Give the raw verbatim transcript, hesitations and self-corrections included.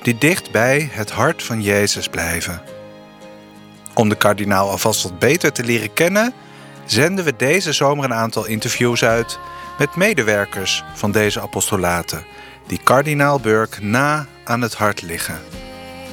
die dicht bij het hart van Jezus blijven. Om de kardinaal alvast wat beter te leren kennen, zenden we deze zomer een aantal interviews uit met medewerkers van deze apostolaten, die kardinaal Burke na aan het hart liggen.